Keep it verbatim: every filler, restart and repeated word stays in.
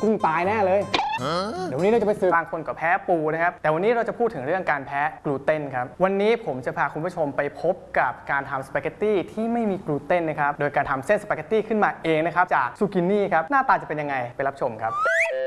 กุ้งตายแน่เลยเดี๋ยววันนี้เราจะไปซื้อบางคนก็แพ้ปูนะครับแต่วันนี้เราจะพูดถึงเรื่องการแพ้กลูเตนครับวันนี้ผมจะพาคุณผู้ชมไปพบกับการทำสปาเกตตี้ที่ไม่มีกลูเตนนะครับโดยการทำเส้นสปาเกตตี้ขึ้นมาเองนะครับจากซูกินี่ครับหน้าตาจะเป็นยังไงไปรับชมครับ